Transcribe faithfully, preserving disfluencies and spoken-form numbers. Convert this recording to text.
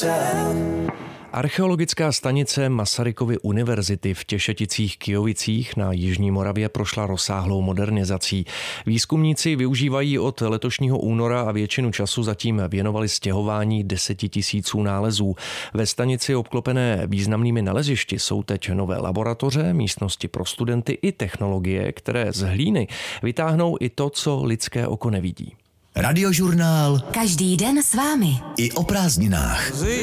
Archeologická stanice Masarykovy univerzity v Těšeticích-Kyjovicích na jižní Moravě prošla rozsáhlou modernizací. Výzkumníci využívají od letošního února a většinu času zatím věnovali stěhování desetitisíců nálezů. Ve stanici obklopené významnými nalezišti jsou teď nové laboratoře, místnosti pro studenty i technologie, které z hlíny vytáhnou i to, co lidské oko nevidí. Radiožurnál. Každý den s vámi. I o prázdninách.